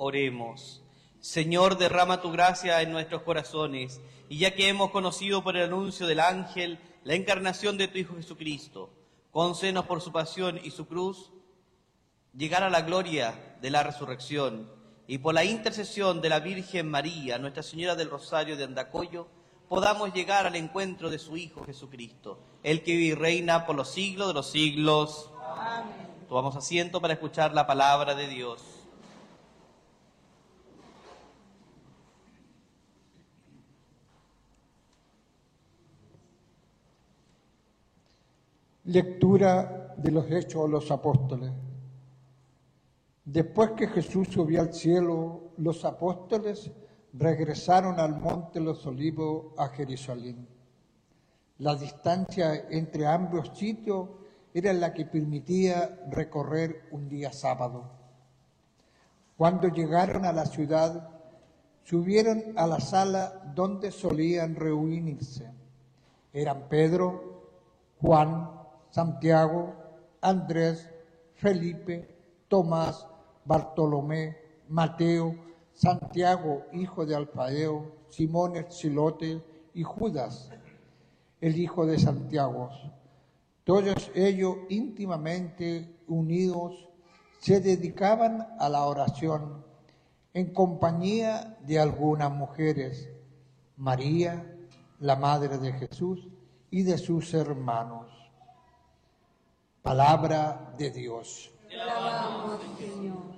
Oremos. Señor, derrama tu gracia en nuestros corazones, y ya que hemos conocido por el anuncio del ángel la encarnación de tu Hijo Jesucristo, concédenos por su pasión y su cruz llegar a la gloria de la resurrección, y por la intercesión de la Virgen María, Nuestra Señora del Rosario de Andacollo, podamos llegar al encuentro de su Hijo Jesucristo, el que vive y reina por los siglos de los siglos. Amén. Tomamos asiento para escuchar la palabra de Dios. Lectura de los Hechos de los Apóstoles. Después que Jesús subió al cielo, los apóstoles regresaron al monte de los Olivos a Jerusalén. La distancia entre ambos sitios era la que permitía recorrer un día sábado. Cuando llegaron a la ciudad, subieron a la sala donde solían reunirse. Eran Pedro, Juan, Santiago, Andrés, Felipe, Tomás, Bartolomé, Mateo, Santiago, hijo de Alfeo, Simón el Zilote y Judas, el hijo de Santiago. Todos ellos íntimamente unidos se dedicaban a la oración en compañía de algunas mujeres, María, la madre de Jesús, y de sus hermanos. Palabra de Dios. Te alabamos, Señor.